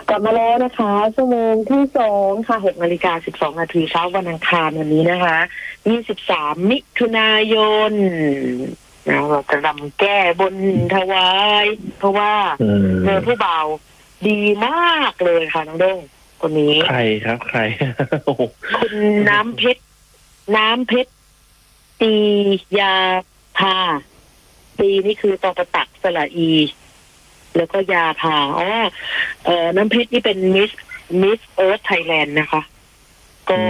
กลับมาแล้วนะคะชั่วโมงที่2ค่ะ6:12 นาทีเช้าวันอังคารวันนี้นะคะ23มิถุนายนเราจะรำแก้บนถวายเพราะว่าเธอผู้บ่าวดีมากเลยค่ะน้องด้งคนนี้ใครครับใครคุณน้ำเพชรตียาพาตีนี่คือตอประตักสระอีแล้วก็ยาพาน้ำเพชรนี่เป็นมิสเอิร์ธไทยแลนด์นะคะก็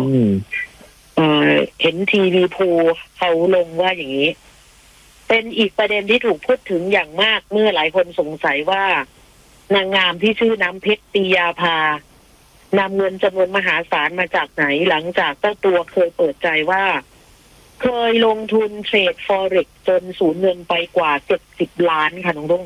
เห็นทีวีพูเขาลงว่าอย่างนี้เป็นอีกประเด็นที่ถูกพูดถึงอย่างมากเมื่อหลายคนสงสัยว่านางงามที่ชื่อน้ำเพชรตียาพานำเงินจำนวนมหาศาลมาจากไหนหลังจากเจ้าตัวเคยเปิดใจว่าเคยลงทุนเทรด Forex จนสูญเงินไปกว่า70 ล้านค่ะน้องด้ง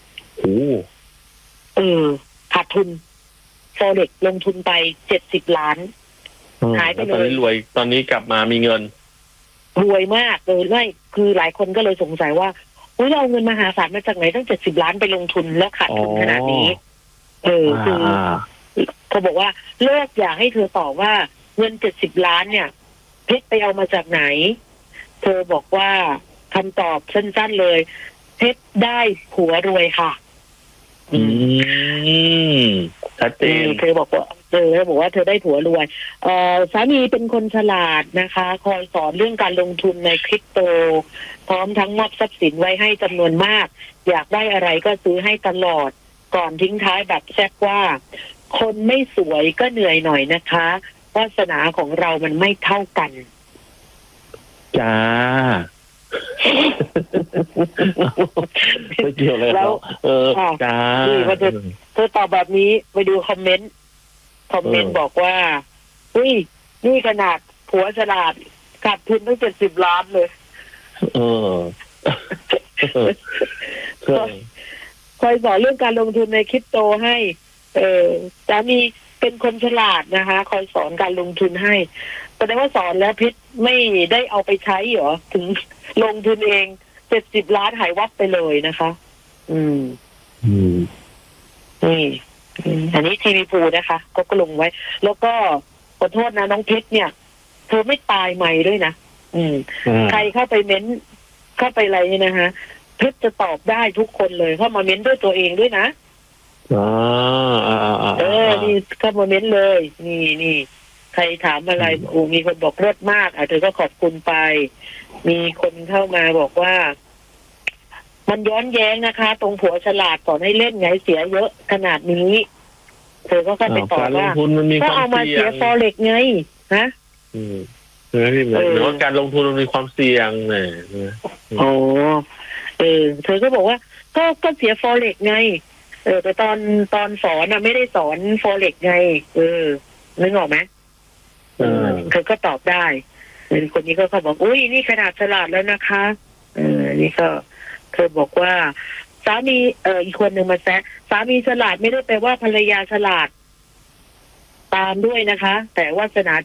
ขาดทุน Forex ลงทุนไป70 ล้านหายไปเลยตอนนี้รวยตอนนี้กลับมามีเงินรวยมากเลยไม่คือหลายคนก็เลยสงสัยว่าเราเอาเงินมหาศาลมาจากไหนตั้ง70 ล้านไปลงทุนแล้วขาดทุนขนาดนี้คือเขาบอกว่าเลิกอยากให้เธอตอบว่าเงิน70 ล้านเนี่ยเพชรไปเอามาจากไหนเธอบอกว่าคำตอบสั้นๆเลยเพชรได้ผัวรวยค่ะชัดเจนเธอบอกว่าเธอได้ผัวรวยสามีเป็นคนฉลาดนะคะคอยสอนเรื่องการลงทุนในคริปโตพร้อมทั้งมอบทรัพย์สินไว้ให้จำนวนมากอยากได้อะไรก็ซื้อให้ตลอดก่อนทิ้งท้ายแบบแซ่บว่าคนไม่สวยก็เหนื่อยหน่อยนะคะวาสนาของเรามันไม่เท่ากันจ้าไม่เกี่ยวเลยแล้วจ้าเธอตอบแบบนี้ไปดูคอมเมนต์บอกว่านี่ขนาดผัวฉลาดขาดทุนตั้ง70 ล้านเลยคอยสอนเรื่องการลงทุนในคริปโตให้สามีเป็นคนฉลาดนะคะคอยสอนการลงทุนให้แสดงว่าสอนแล้วเพชรไม่ได้เอาไปใช้เหรอถึงลงทุนเอง70 ล้านหายวับไปเลยนะคะนี่อันนี้ทีวีพูนะคะก็ลงไว้แล้วก็ขอโทษนะน้องเพชรเนี่ยเธอไม่ตายใหม่ด้วยนะใครเข้าไปเม้นเข้าไปอะไรนี่นะคะเพชรจะตอบได้ทุกคนเลยเข้ามาเม้นด้วยตัวเองด้วยนะนี่เข้ามาเม้นเลยนี่ใครถามอะไรมีคนบอกเลิศมากเธอก็ขอบคุณไปมีคนเข้ามาบอกว่ามันย้อนแย้งนะคะตรงผัวฉลาดสอนให้เล่นไงเสียเยอะขนาดนี้เธอก็เข้าไปตอบว่าก็เอามาเสีย Forex ไงฮะหรือว่าการลงทุนมันมีความเสี่ยงเนี่ยเธอก็บอกว่าก็เสีย Forex ไงแต่ตอนสอนไม่ได้สอน Forex ไงนึกออกไหมเธอก็ตอบได้คนนี้ก็เขาบอกอุ้ยนี่ขนาดฉลาดแล้วนะคะนี่ก็เธอบอกว่าสามีอีกคนหนึ่งมาแซะสามีฉลาดไม่ได้แปลว่าภรรยาฉลาดตามด้วยนะคะแต่วาสนา